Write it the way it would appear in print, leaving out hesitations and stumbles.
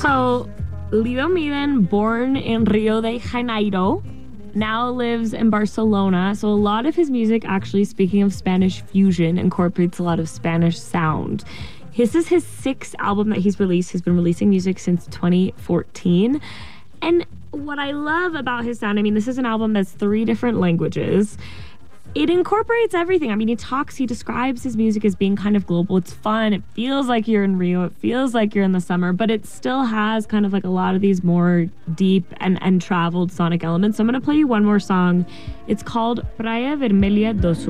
So, Leo Miden, born in Rio de Janeiro, now lives in Barcelona. So a lot of his music, actually, speaking of Spanish fusion, incorporates a lot of Spanish sound. This is his sixth album that he's released. He's been releasing music since 2014. And what I love about his sound, I mean, this is an album that's 3 different languages. It incorporates everything. I mean, he describes his music as being kind of global. It's fun. It feels like you're in Rio. It feels like you're in the summer, but it still has kind of like a lot of these more deep and traveled sonic elements. So I'm going to play you one more song. It's called Praia Vermelha do Sul.